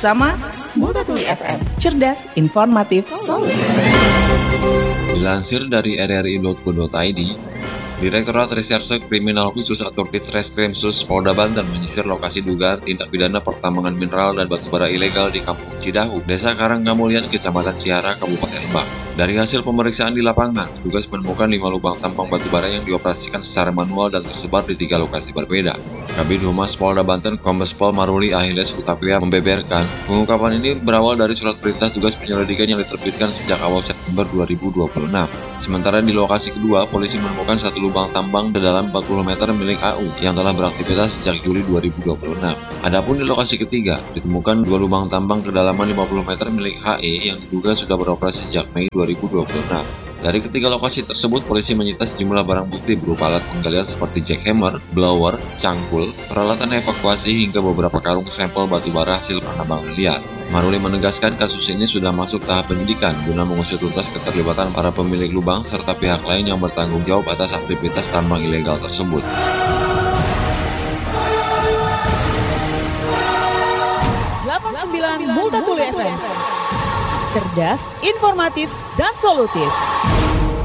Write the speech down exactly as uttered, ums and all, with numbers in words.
bersama Multatuli F M, cerdas, informatif, solutif. Dilansir dari r r i dot co dot i d, Direktorat Reserse Kriminal Khusus atau Ditreskrimsus Polda Banten menyisir lokasi dugaan tindak pidana pertambangan mineral dan batubara ilegal di Kampung Cidahu, Desa Karanggamulian, Kecamatan Cihara, Kabupaten Lebak. Dari hasil pemeriksaan di lapangan, petugas menemukan lima lubang tambang batubara yang dioperasikan secara manual dan tersebar di tiga lokasi berbeda. Kabid Humas Polda Banten, Kombes Pol Maruli Ahiles Hutaplia membeberkan, pengungkapan ini berawal dari surat perintah tugas penyelidikan yang diterbitkan sejak awal September dua ribu dua puluh enam. Sementara di lokasi kedua, polisi menemukan satu lubang tambang sedalam empat puluh meter milik A U yang telah beraktivitas sejak Juli dua ribu dua puluh enam. Adapun di lokasi ketiga, ditemukan dua lubang tambang kedalaman lima puluh meter milik H E yang diduga sudah beroperasi sejak Mei dua ribu dua puluh enam. Dari ketiga lokasi tersebut, polisi menyita sejumlah barang bukti berupa alat penggalian seperti jackhammer, blower, cangkul, peralatan evakuasi, hingga beberapa karung sampel batubara hasil penambangan liar. Maruli menegaskan kasus ini sudah masuk tahap penyidikan guna mengusut tuntas keterlibatan para pemilik lubang serta pihak lain yang bertanggung jawab atas aktivitas tambang ilegal tersebut. delapan puluh sembilan Multatuli F M, cerdas, informatif, dan solutif.